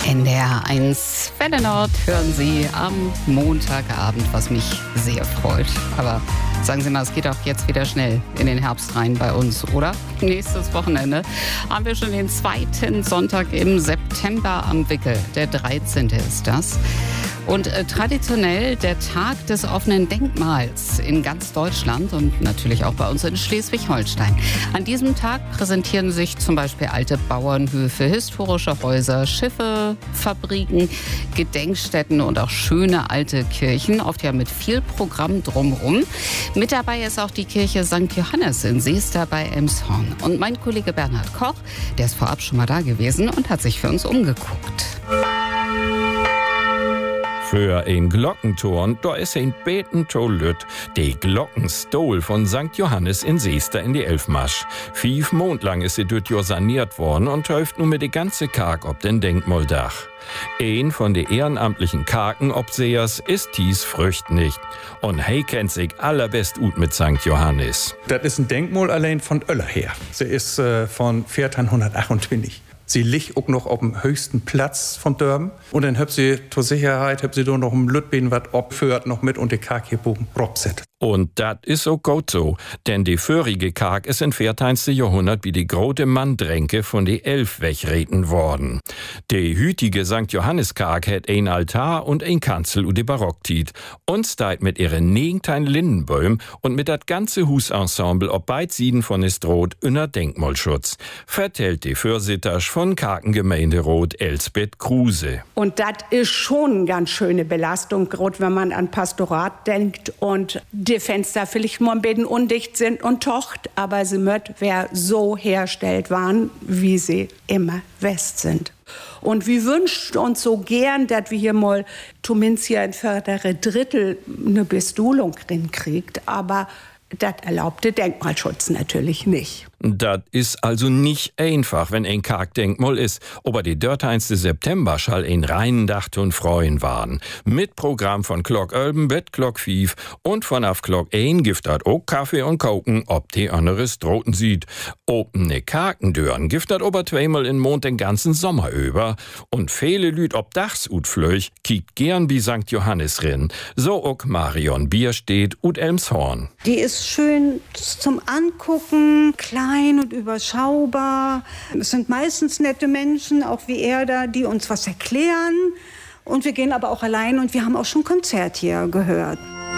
NDR 1 Welle Nord hören Sie am Montagabend, was mich sehr freut. Aber sagen Sie mal, es geht auch jetzt wieder schnell in den Herbst rein bei uns, oder? Nächstes Wochenende haben wir schon den zweiten Sonntag im September am Wickel. Der 13. ist das. Und traditionell der Tag des offenen Denkmals in ganz Deutschland und natürlich auch bei uns in Schleswig-Holstein. An diesem Tag präsentieren sich zum Beispiel alte Bauernhöfe, historische Häuser, Schiffe, Fabriken, Gedenkstätten und auch schöne alte Kirchen, oft ja mit viel Programm drumherum. Mit dabei ist auch die Kirche St. Johannes in Seester bei Elmshorn. Und mein Kollege Bernhard Koch, der ist vorab schon mal da gewesen und hat sich für uns umgeguckt. Für ein Glockenturm, da ist ein beten Lütt, die Glockenstol von St. Johannes in Seester in die Elfmarsch. 5 Monate lang ist sie dort ja saniert worden und häuft nun mit die ganze Karg ob den Denkmaldach. Ein von den ehrenamtlichen Karkenobsehers ist Thies Frücht nicht. Und hey kennt sich allerbest gut mit St. Johannes. Das ist ein Denkmal allein von Öller her. Sie ist von 1428. Sie liegt auch noch auf dem höchsten Platz von Dörben. Und dann habt sie zur Sicherheit da noch ein Lütben was abführt noch mit und die Karg hier oben robset. Und das ist auch gut so, denn die vorige Karg ist im 14. Jahrhundert wie die große Manndränke von die Elf wegreten worden. Die hütige St. Johannes Karg hat ein Altar und ein Kanzel u de Barocktit und steigt mit ihren 9 Lindenbäumen und mit dat ganze Husensemble ob beidsieden von Estrot unter Denkmalschutz, vertellt die Vorsitter von Karkengemeinderat Elsbeth Kruse. Und das ist schon eine ganz schöne Belastung, gerade wenn man an Pastorat denkt und die Fenster vielleicht mal ein bisschen undicht sind und tocht, aber sie möcht wer so herstellt waren, wie sie immer West sind. Und wir wünscht uns so gern, dass wir hier mal zumindest hier ein vordere Drittel eine Bestulung kriegt, aber das erlaubt der Denkmalschutz natürlich nicht. Das ist also nicht einfach, wenn ein Kargdenkmal ist. Aber die 13. September schall ein reinen Dacht und Freuen waren. Mit Programm von Glock 11 bis Glock 5 und von auf Glock 1 gibt dat auch Kaffee und Koken, ob die anderes droten sieht. Opene Karkendören gibt dat aber 2-mal in Mond den ganzen Sommer über. Und viele Lüd ob Dachs ut flöch, kiekt gern wie St. Johannes rin. So auch Marion Bierstedt ut Elmshorn. Die ist schön zum Angucken, klein und überschaubar. Es sind meistens nette Menschen, auch wie er da, die uns was erklären. Und wir gehen aber auch allein und wir haben auch schon Konzert hier gehört.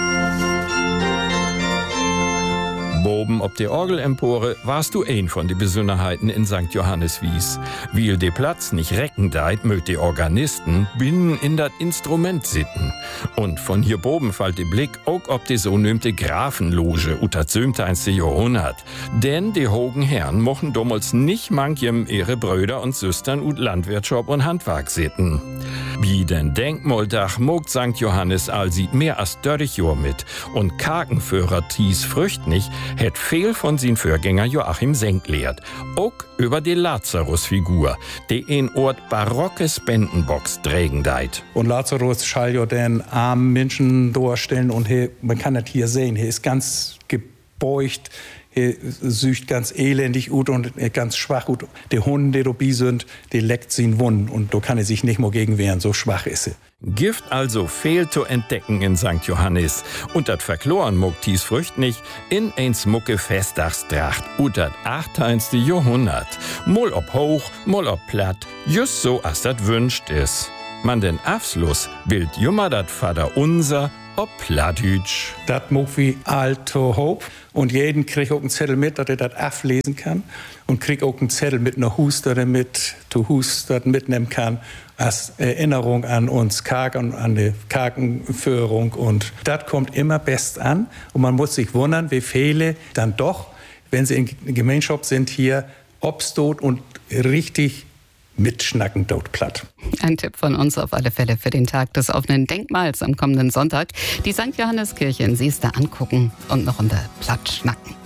Boben ob die Orgelempore warst du ein von die Besonderheiten in St. Johannes wies. Weil de Platz nicht recken deit, mögt die Organisten binnen in dat Instrument sitten. Und von hier boben fällt die Blick auch ob die so nömte Grafenloge uter 17. Jahrhundert. Denn die hogen Herren mochen damals nicht manchem ihre Brüder und Süstern ut Landwirtschaft und Handwerk sitten. Wie den Denkmaldach mogt St. Johannes all sieht mehr als 30 Jahr mit. Und Karkenführer Thies Frücht nicht hätt viel von sin Vorgänger Joachim Senk lehrt. Auch über die Lazarus-Figur, die in Ort barocke Spendenbox trägen deit. Und Lazarus schall ja den armen Menschen durchstellen und man kann das hier sehen, er ist ganz gebeugt, er sücht ganz elendig ut und ganz schwach ut. Die Hunde, die dabei sind, die leckt sie in Wunden und da kann er sich nicht mehr gegen wehren, so schwach ist er. Gift also fehlt zu entdecken in St. Johannes. Und dat verkloren mogt Thies Frücht nicht in ein smucke Festdachstracht ut dat 18. Jahrhundert. Mol ob hoch, mol ob platt, just so as dat wünscht is. Man den Abschluss bild jummer dat Vater unser ob Plattdütsch. Das mag wie alto Hope. Und jeden kriegt auch einen Zettel mit, dass er das ablesen kann. Und kriegt auch einen Zettel mit einer Hus, dass er mit zu Hus das mitnehmen kann. Als Erinnerung an uns Karg und an die Kargenführung. Und das kommt immer best an. Und man muss sich wundern, wie viele dann doch, wenn sie in Gemeinschaft sind, hier obstot und richtig mitschnacken dort platt. Ein Tipp von uns auf alle Fälle für den Tag des offenen Denkmals am kommenden Sonntag. Die St. Johannes Kirche in Seester angucken und noch unter Platt schnacken.